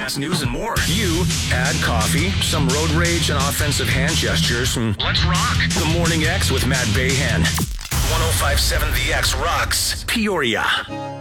X news, and more. You add coffee, some road rage, and offensive hand gestures, and let's rock. The Morning X with Matt Bayhan. 105.7 The X rocks Peoria.